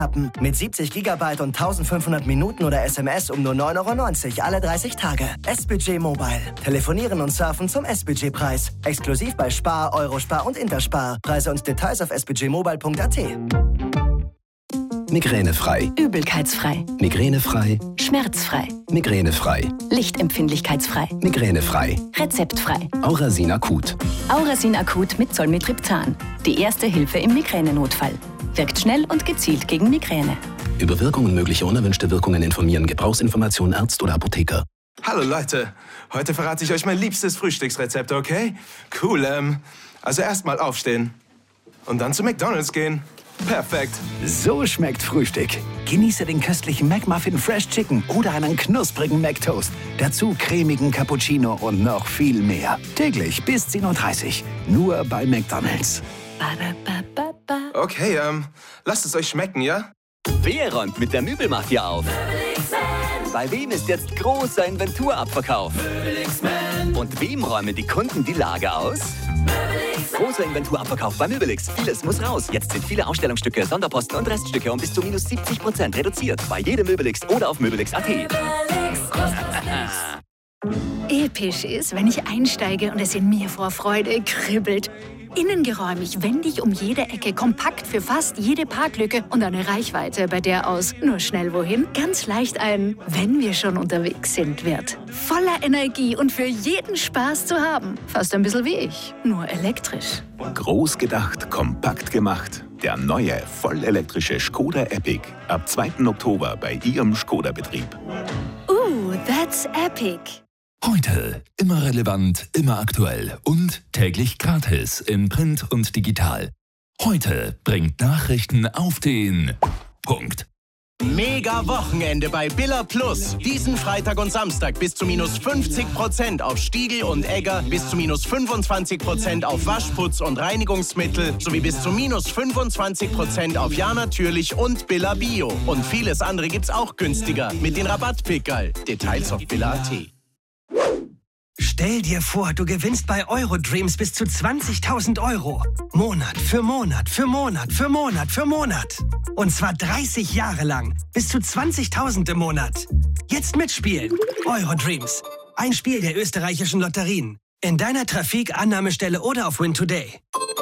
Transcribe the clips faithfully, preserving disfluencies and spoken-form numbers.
Mit siebzig Gigabyte und eintausendfünfhundert Minuten oder S M S um nur neun Euro neunzig alle dreißig Tage. S-Budget Mobile. Telefonieren und surfen zum S-Budget-Preis. Exklusiv bei Spar, Eurospar und Interspar. Preise und Details auf s budget mobile punkt a t. Migränefrei. Übelkeitsfrei. Migränefrei. Schmerzfrei. Migränefrei. Lichtempfindlichkeitsfrei. Migränefrei. Rezeptfrei. Aurasin Akut. Aurasin Akut mit Zolmitriptan. Die erste Hilfe im Migränenotfall. Wirkt schnell und gezielt gegen Migräne. Über Wirkung und mögliche unerwünschte Wirkungen informieren. Gebrauchsinformation Arzt oder Apotheker. Hallo Leute, heute verrate ich euch mein liebstes Frühstücksrezept, okay? Cool, ähm, also erstmal aufstehen und dann zu McDonald's gehen. Perfekt. So schmeckt Frühstück. Genieße den köstlichen McMuffin Fresh Chicken oder einen knusprigen McToast. Dazu cremigen Cappuccino und noch viel mehr. Täglich bis zehn Uhr dreißig. Nur bei McDonald's. Okay, ähm, lasst es euch schmecken, ja? Wer räumt mit der Möbelmafia auf? Bei wem ist jetzt großer Inventurabverkauf? Und wem räumen die Kunden die Lager aus? Großer Inventurabverkauf bei Möbelix. Vieles muss raus. Jetzt sind viele Ausstellungsstücke, Sonderposten und Reststücke um bis zu minus siebzig Prozent reduziert. Bei jedem Möbelix oder auf möbelix punkt a t. Episch ist, wenn ich einsteige und es in mir vor Freude kribbelt. Innengeräumig, wendig um jede Ecke, kompakt für fast jede Parklücke und eine Reichweite, bei der aus nur schnell wohin ganz leicht ein "Wenn wir schon unterwegs sind" wird. Voller Energie und für jeden Spaß zu haben. Fast ein bisschen wie ich, nur elektrisch. Groß gedacht, kompakt gemacht. Der neue, vollelektrische Skoda Epic. Ab zweiten Oktober bei Ihrem Skoda-Betrieb. Uh, that's epic. Heute immer relevant, immer aktuell und täglich gratis in Print und digital. Heute bringt Nachrichten auf den Punkt. Mega Wochenende bei Billa Plus. Diesen Freitag und Samstag bis zu minus fünfzig Prozent auf Stiegl und Egger, bis zu minus fünfundzwanzig Prozent auf Waschputz und Reinigungsmittel sowie bis zu minus fünfundzwanzig Prozent auf Ja Natürlich und Billa Bio. Und vieles andere gibt's auch günstiger mit den Rabattpickerl. Details auf billa punkt a t. Stell dir vor, du gewinnst bei Eurodreams bis zu zwanzigtausend Euro. Monat für Monat für Monat für Monat für Monat. Und zwar dreißig Jahre lang. Bis zu zwanzigtausend im Monat. Jetzt mitspielen. Eurodreams. Ein Spiel der österreichischen Lotterien. In deiner Trafik, Annahmestelle oder auf Win Today.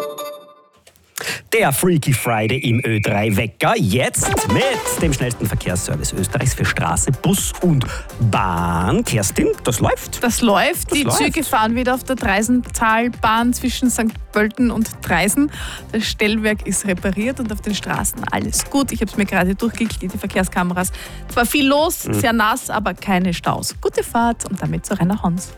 Der Freaky Friday im Ö drei Wecker. Jetzt mit dem schnellsten Verkehrsservice Österreichs für Straße, Bus und Bahn. Kerstin, das läuft? Das läuft. Das Die läuft. Züge fahren wieder auf der Dreisentalbahn zwischen Sankt Pölten und Dreisen. Das Stellwerk ist repariert und auf den Straßen alles gut. Ich habe es mir gerade durchgeklickt, die Verkehrskameras. Zwar viel los, mhm. sehr nass, aber keine Staus. Gute Fahrt und damit zu Rainer Hons.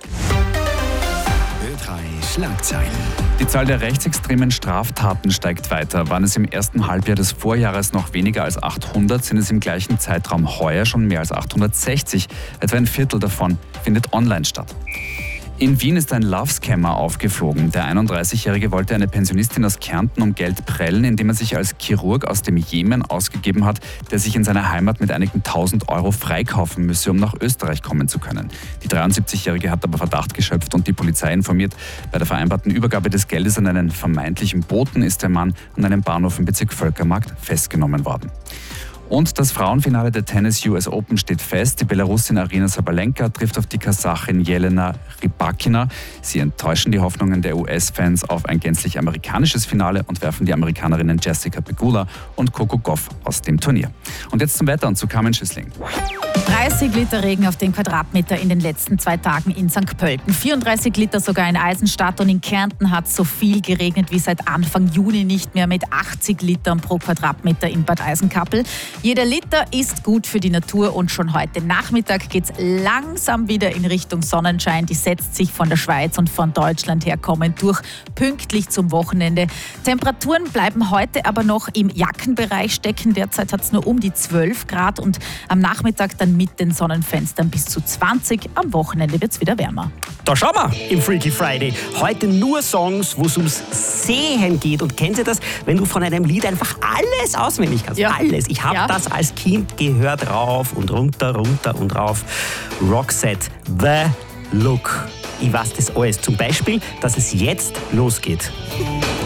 Ö drei Schlagzeilen. Die Zahl der rechtsextremen Straftaten steigt weiter. Waren es im ersten Halbjahr des Vorjahres noch weniger als achthundert, sind es im gleichen Zeitraum heuer schon mehr als achthundertsechzig. Etwa ein Viertel davon findet online statt. In Wien ist ein Love-Scammer aufgeflogen. Der einunddreißigjährige wollte eine Pensionistin aus Kärnten um Geld prellen, indem er sich als Chirurg aus dem Jemen ausgegeben hat, der sich in seiner Heimat mit einigen tausend Euro freikaufen müsse, um nach Österreich kommen zu können. Die dreiundsiebzigjährige hat aber Verdacht geschöpft und die Polizei informiert. Bei der vereinbarten Übergabe des Geldes an einen vermeintlichen Boten ist der Mann an einem Bahnhof im Bezirk Völkermarkt festgenommen worden. Und das Frauenfinale der Tennis U S Open steht fest. Die Belarusin Aryna Sabalenka trifft auf die Kasachin Jelena Rybakina. Sie enttäuschen die Hoffnungen der U S-Fans auf ein gänzlich amerikanisches Finale und werfen die Amerikanerinnen Jessica Pegula und Coco Gauff aus dem Turnier. Und jetzt zum Wetter und zu Carmen Schüssling. dreißig Liter Regen auf den Quadratmeter in den letzten zwei Tagen in Sankt Pölten. vierunddreißig Liter sogar in Eisenstadt und in Kärnten hat so viel geregnet wie seit Anfang Juni nicht mehr mit achtzig Litern pro Quadratmeter in Bad Eisenkappel. Jeder Liter ist gut für die Natur und schon heute Nachmittag geht es langsam wieder in Richtung Sonnenschein. Die setzt sich von der Schweiz und von Deutschland her kommend durch, pünktlich zum Wochenende. Temperaturen bleiben heute aber noch im Jackenbereich stecken. Derzeit hat es nur um die zwölf Grad und am Nachmittag dann mit den Sonnenfenstern bis zu zwanzig. Am Wochenende wird es wieder wärmer. Da schauen wir im Freaky Friday. Heute nur Songs, wo es ums Sehen geht. Und kennen Sie das, wenn du von einem Lied einfach alles auswendig kannst? Ja. Alles. Ich habe Ja. das als Kind gehört, rauf und runter, runter und rauf. Roxette, The Look. Ich weiß das alles. Zum Beispiel, dass es jetzt losgeht.